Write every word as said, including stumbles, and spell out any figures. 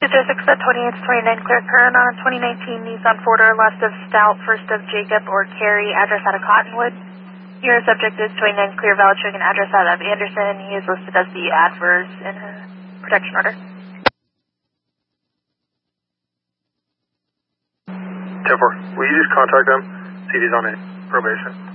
two zero six at twenty-eight twenty-nine, clear current on twenty nineteen Nissan four-door west of Stout, first of Jacob or Carey, address out of Cottonwood. Your subject is twenty-nine clear, valid check and address out of Anderson. He is listed as the adverse in her protection order. ten four, will you just contact him, see if he's on a probation?